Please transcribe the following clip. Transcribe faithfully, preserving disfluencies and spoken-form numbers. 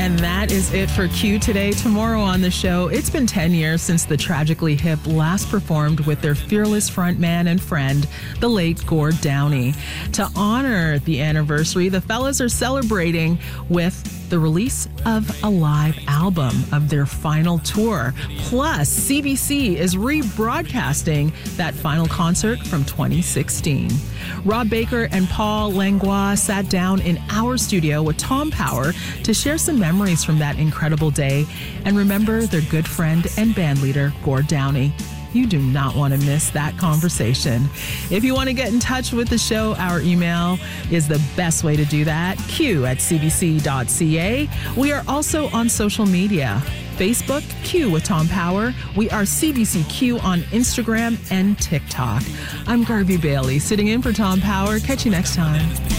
And that is it for Q today. Tomorrow on the show, it's been ten years since the Tragically Hip last performed with their fearless frontman and friend, the late Gord Downie. To honor the anniversary, the fellas are celebrating with the release of a live album of their final tour. Plus, C B C is rebroadcasting that final concert from twenty sixteen. Rob Baker and Paul Langlois sat down in our studio with Tom Power to share some memories from that incredible day and remember their good friend and bandleader, Gord Downie. You do not want to miss that conversation. If you want to get in touch with the show, our email is the best way to do that, q at c b c dot c a. We are also on social media. Facebook, Q with Tom Power. We are C B C Q on Instagram and TikTok. I'm Garvey Bailey, sitting in for Tom Power. Catch you next time.